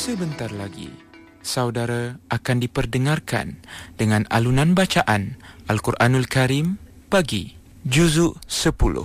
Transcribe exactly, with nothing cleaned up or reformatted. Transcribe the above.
Sebentar lagi, saudara akan diperdengarkan dengan alunan bacaan Al-Quranul Karim bagi Juzuk sepuluh.